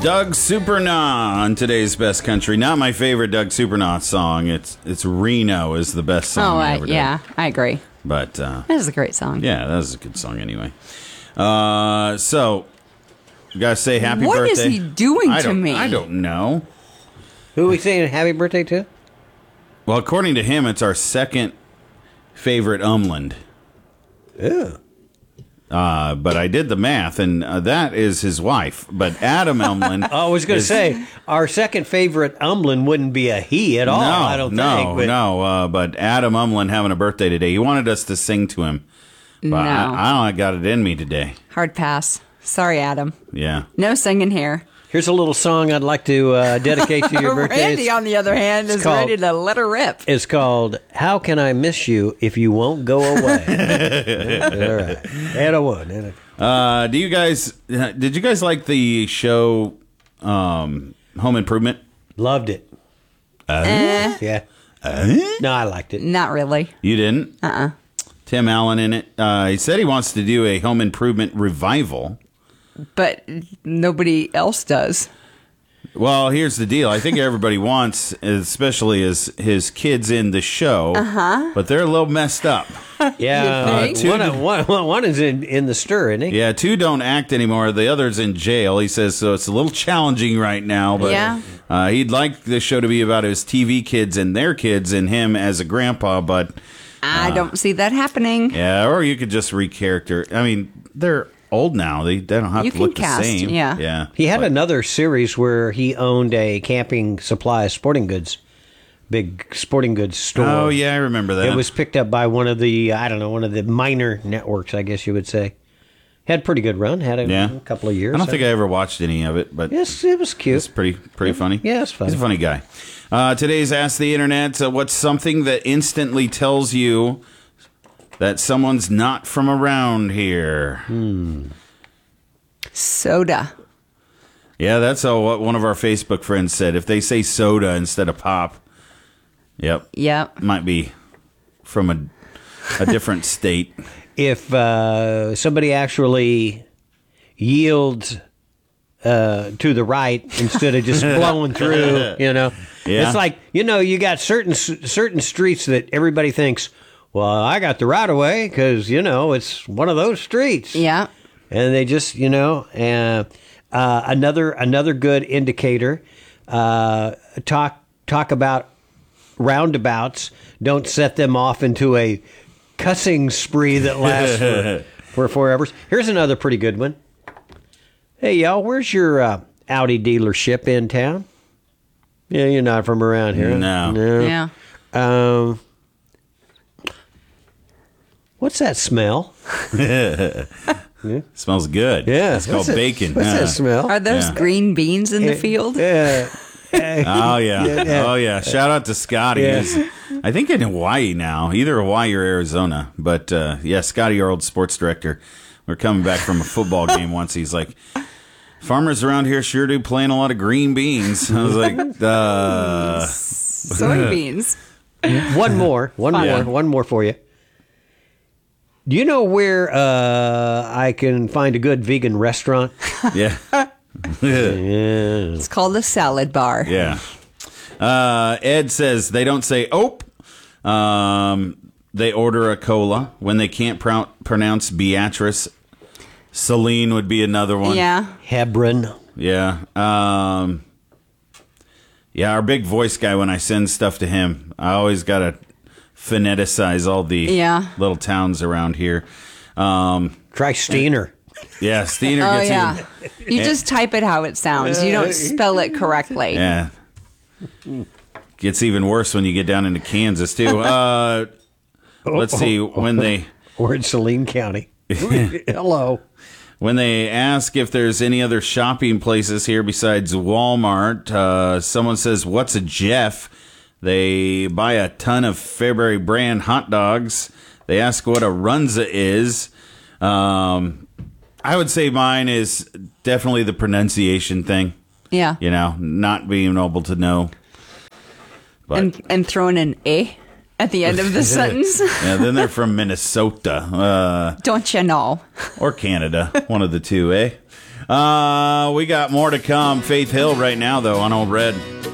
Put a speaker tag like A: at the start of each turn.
A: Doug Supernaw on today's Best Country. Not my favorite Doug Supernaw song. It's Reno is the best song he ever did.
B: Yeah, I agree.
A: But
B: that is a great song.
A: Yeah, that is a good song anyway. So you gotta say happy birthday.
B: What is he doing to me?
A: I don't know.
C: Who are we saying happy birthday to?
A: Well, according to him, it's our second favorite Umland.
C: Yeah.
A: But I did the math, and that is his wife. But Adam Umland.
C: I was going to say, our second favorite Umland wouldn't be a he at all, I don't think.
A: But Adam Umland having a birthday today. He wanted us to sing to him. But
B: No.
A: I got it in me today.
B: Hard pass. Sorry, Adam.
A: Yeah.
B: No singing here.
C: Here's a little song I'd like to dedicate to your birthday.
B: Randy, on the other hand, is ready to let her rip.
C: It's called "How Can I Miss You If You Won't Go Away." All right, and a one.
A: Did you guys like the show Home Improvement?
C: Loved it. Yeah. No, I liked it.
B: Not really.
A: You didn't? Tim Allen in it. He said he wants to do a Home Improvement revival.
B: But nobody else does.
A: Well, here's the deal. I think everybody wants, especially as his kids in the show, but they're a little messed up.
C: Yeah,
B: You think?
C: one is in the stir, isn't he?
A: Yeah, two don't act anymore. The other's in jail. He says so. It's a little challenging right now, but
B: Yeah.
A: He'd like the show to be about his TV kids and their kids and him as a grandpa. But
B: I don't see that happening.
A: yeah, or you could just recharacter. I mean, they're old now. They don't have
B: You
A: to look
B: can cast,
A: the same.
B: yeah.
A: Yeah.
C: He had another series where he owned a camping supply sporting goods, big sporting goods store.
A: Oh yeah, I remember that.
C: It was picked up by one of the minor networks, I guess you would say. Had a pretty good run. Had a couple of years.
A: I don't think I ever watched any of it, but
C: Yes, it was cute.
A: it's pretty funny.
C: Yeah, it's funny.
A: He's a funny guy. Today's Ask the Internet. What's something that instantly tells you that someone's not from around here?
B: Soda.
A: Yeah, that's what one of our Facebook friends said. If they say soda instead of pop, yep, might be from a different state.
C: If somebody actually yields to the right instead of just blowing through,
A: Yeah.
C: It's like, you got certain streets that everybody thinks, well, I got the right of way because, it's one of those streets.
B: Yeah.
C: And they just, another good indicator, talk about roundabouts. Don't set them off into a cussing spree that lasts for 4 hours. Here's another pretty good one. Hey, y'all, where's your Audi dealership in town? Yeah, you're not from around here.
A: No.
B: Yeah.
C: What's that smell?
A: Smells good.
C: Yeah.
A: It's called bacon.
C: What's
A: Yeah.
C: that smell?
B: Are those green beans in the field?
C: Yeah.
A: Oh yeah. Oh yeah. Shout out to Scotty.
C: Yeah.
A: He's, I think in Hawaii now, either Hawaii or Arizona. But yeah, Scotty, our old sports director. We're coming back from a football game once. He's like, farmers around here sure do plant a lot of green beans. I was like,
B: Soybeans.
C: One more for you. Do you know where I can find a good vegan restaurant?
A: yeah.
B: It's called a salad bar.
A: Yeah. Ed says they don't say "ope." They order a cola when they can't pronounce Beatrice. Celine would be another one.
B: Yeah.
C: Hebron.
A: Yeah. Yeah, our big voice guy, when I send stuff to him, I always got to phoneticize all the little towns around here.
C: Try Steiner.
A: Yeah, Steiner
B: Oh,
A: gets
B: yeah. You just type it how it sounds. You don't spell it correctly.
A: Yeah. Gets even worse when you get down into Kansas, too. Let's see. When they...
C: We're in Saline County. Hello.
A: When they ask if there's any other shopping places here besides Walmart, someone says, what's a Jeff? They buy a ton of Fairbury brand hot dogs. They ask what a Runza is. I would say mine is definitely the pronunciation thing.
B: Yeah.
A: Not being able to know. But,
B: And throwing an A at the end of the sentence.
A: yeah, then they're from Minnesota.
B: Don't you know?
A: Or Canada. One of the two, eh? We got more to come. Faith Hill right now, though, on Old Red.